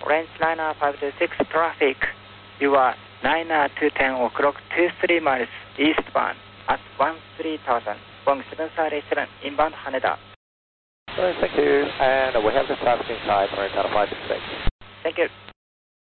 Orange liner 526 traffic. You are liner 210 o'clock 23 miles eastbound at 13,000. Boeing 737 inbound Haneda. All right, thank you. And we have the traffic inside for Tower 526. Thank you.